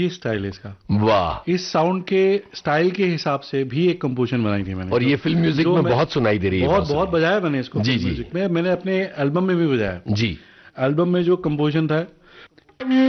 ये स्टाइल है इसका। वाह। इस साउंड के स्टाइल के हिसाब से भी एक कंपोजिशन बनाई थी मैंने। और ये फिल्म म्यूजिक में बहुत सुनाई दे रही है। बहुत बजाया मैंने इसको म्यूजिक में, मैंने अपने एल्बम में भी बजाया। जी। एल्बम में जो कंपोजिशन था